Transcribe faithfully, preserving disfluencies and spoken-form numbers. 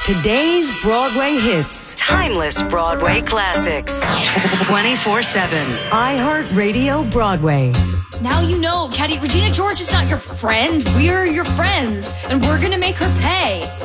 Today's Broadway hits. Timeless Broadway classics. twenty-four seven. iHeartRadio Broadway. Now you know, Caddy, Regina George is not your friend. We're your friends, and we're gonna make her pay.